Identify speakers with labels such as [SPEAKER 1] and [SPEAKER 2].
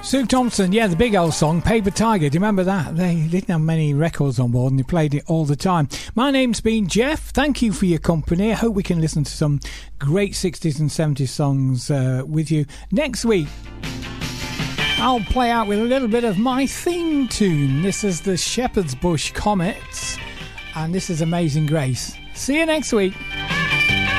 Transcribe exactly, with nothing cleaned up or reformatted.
[SPEAKER 1] Sue Thompson, yeah, the big old song, Paper Tiger. Do you remember that? They didn't have many records on board and they played it all the time. My name's been Jeff. Thank you for your company. I hope we can listen to some great sixties and seventies songs uh, with you next week. I'll play out with a little bit of my theme tune. This is the Shepherd's Bush Comets and this is Amazing Grace. See you next week.